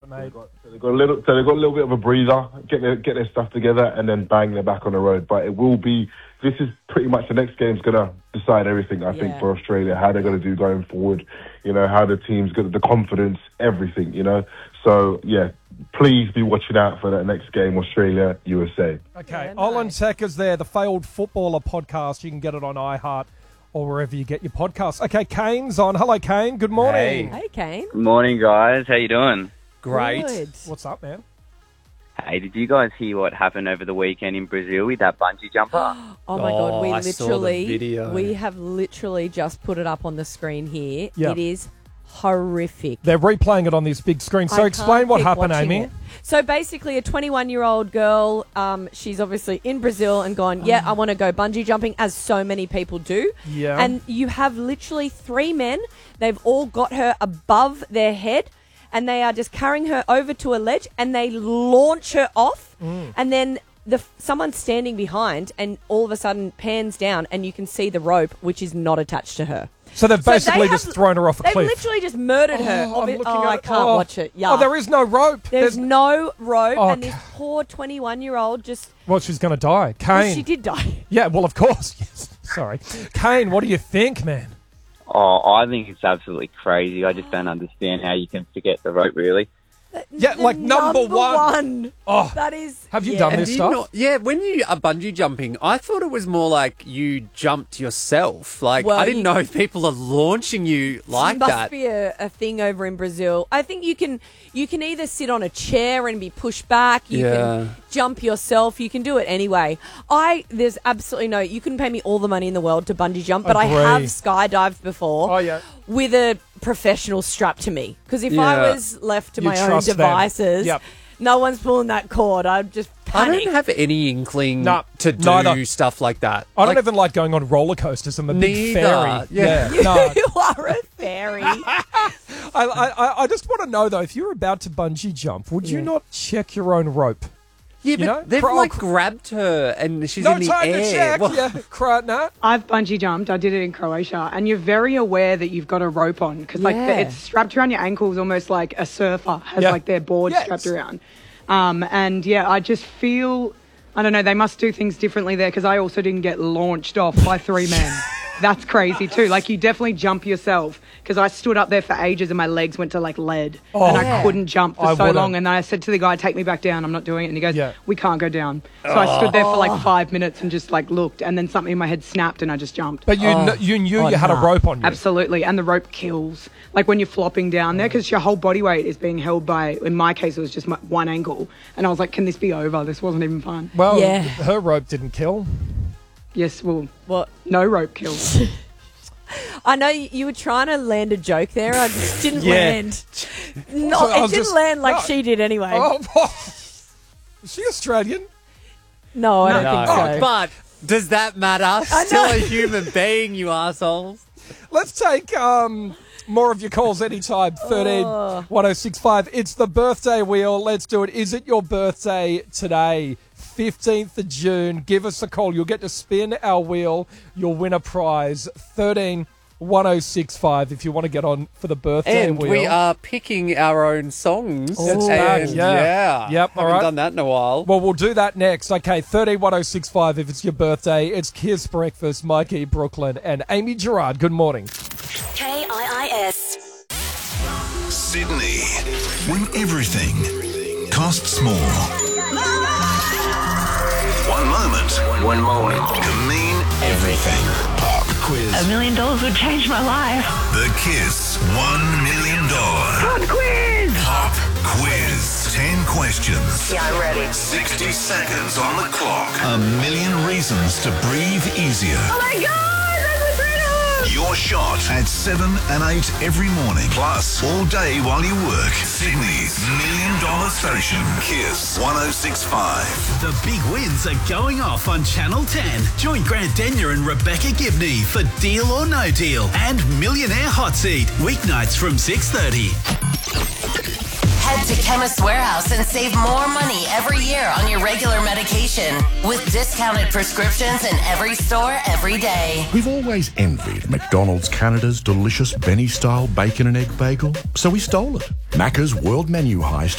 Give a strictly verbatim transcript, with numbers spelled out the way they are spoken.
mate. They've got, so they've got a little, so they've got a little bit of a breather, get their get their stuff together, and then bang, they're back on the road. But it will be. This is pretty much the next game's gonna decide everything. I Yeah. think for Australia, how they're gonna do going forward. You know, how the team's got the confidence, everything. You know, so yeah. Please be watching out for that next game, Australia, U S A. Okay, Yeah, Olin nice. Tech is there, the Failed Footballer podcast. You can get it on iHeart or wherever you get your podcasts. Okay, Kane's on. Hello, Kane. Good morning. Hey, Kane. Good morning, guys. How you doing? Great. Good. What's up, man? Hey, did you guys hear what happened over the weekend in Brazil with that bungee jumper? Oh my Oh, God, we I saw the literally, video. we have literally just put it up on the screen here. Yeah. It is horrific. They're replaying it on this big screen. So I explain can't what keep happened, watching Amy. it. So basically, a twenty-one-year-old girl, um, she's obviously in Brazil and gone, yeah, I want to go bungee jumping, as so many people do. Yeah. And you have literally three men. They've all got her above their head, and they are just carrying her over to a ledge, and they launch her off, Mm. and then the someone standing behind, and all of a sudden pans down, and you can see the rope, which is not attached to her. So they've So they basically have- just thrown her off a They've cliff. literally just murdered her. Oh, I'm Obvi- looking oh, at I it. can't Oh. watch it. Yeah. Oh, there is no rope. There's no rope, Oh, and this okay. poor twenty-one-year-old just... Well, she's going to die. Well, Kane. she did die. Yeah, well, of course. Yes. Sorry. Kane, what do you think, man? Oh, I think it's absolutely crazy. I just don't understand how you can forget the rope, really. Yeah, The like number one. one. Oh, That is... have you yeah. done And this do you stuff? not- yeah, when you are bungee jumping, I thought it was more like you jumped yourself. Like, Well, I didn't you- know people are launching you like must that. be a, a thing over in Brazil. I think you can you can either sit on a chair and be pushed back. You Yeah. can jump yourself. You can do it anyway. I there's absolutely no. You couldn't pay me all the money in the world to bungee jump, but Agree. I have skydived before. Oh, yeah. With a professional strapped to me, because if I Yeah. was left to You my own trust them. devices, Yep. no one's pulling that cord. I'd just I panic. don't have any inkling Nah, to do neither. stuff like that. I don't Like, even like going on roller coasters. I'm a big Neither. fairy. Yeah. no. You are a fairy. I, I, I just want to know, though, if you're about to bungee jump, would you Yeah. not check your own rope? Yeah, You but know? they've Cro- like cro- grabbed her and she's No in the time air. to check. Well, Yeah, cry, no. I've bungee jumped. I did it in Croatia, and you're very aware that you've got a rope on because, like, Yeah. the, it's strapped around your ankles, almost like a surfer has Yeah. like their board Yes. strapped around. Um, and yeah, I just feel, I don't know, they must do things differently there because I also didn't get launched off by three men. That's crazy too. Like, you definitely jump yourself because I stood up there for ages and my legs went to like lead Oh. and I Yeah. couldn't jump for I so wouldn't. long. And then I said to the guy, "Take me back down. I'm not doing it." And he goes, Yeah. "We can't go down." So I stood there for Oh. like five minutes and just like looked, and then something in my head snapped and I just jumped. But you kn- you knew Oh, you had a nah. rope on you. Absolutely, and the rope kills. Like when you're flopping down there, because your whole body weight is being held by, in my case, it was just my, one ankle. And I was like, can this be over? This wasn't even fun. Well, Yeah. her rope didn't kill. Yes, well, What? no rope kills. I know you, you were trying to land a joke there. I just didn't Yeah. land. No, So I it was didn't just- land like no. she did anyway. Oh, is she Australian? no, I don't no. think so. But does that matter? I Still know. a human being, you assholes. Let's take um, more of your calls anytime. thirteen one oh six five. It's the birthday wheel. Let's do it. Is it your birthday today? fifteenth of June. Give us a call. You'll get to spin our wheel. You'll win a prize. thirteen one oh six five if you want to get on for the birthday And wheel. we are picking our own songs. It's and back, yeah. yeah. Yep, all Haven't right. done that in a while. Well, we'll do that next. Okay, thirteen one oh six five if it's your birthday. It's Kiss Breakfast, Mikey Brooklyn, and Amy Gerard. Good morning. K I I S. Sydney, when everything costs more. One moment, One moment. can mean everything. Pop quiz. A million dollars would change my life. The Kiss One Million Dollar Pop quiz! Pop Quiz. Ten questions. Yeah, I'm ready. Sixty seconds on the clock. A million reasons to breathe easier. Oh my god, that's a freedom! Your shot at seven and eight every morning. Plus, all day while you work. Sydney's Million Dollar Station. Kiss one oh six point five. The big wins are going off on Channel ten. Join Grant Denyer and Rebecca Gibney for Deal or No Deal and Millionaire Hot Seat. Weeknights from six thirty. Head to Chemist Warehouse and save more money every year on your regular medication with discounted prescriptions in every store every day. We've always envied McDonald's Canada's delicious Benny-style bacon and egg bagel, so we stole it. Macca's world menu heist